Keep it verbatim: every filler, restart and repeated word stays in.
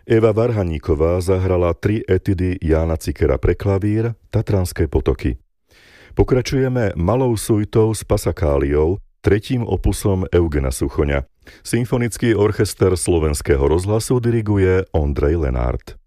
Eva Varhaníková zahrala tri etidy Jána Cikera pre klavír, Tatranské potoky. Pokračujeme malou suitou s Pasakáliou, tretím opusom Eugena Suchoňa. Symfonický orchester Slovenského rozhlasu diriguje Ondrej Lenárt.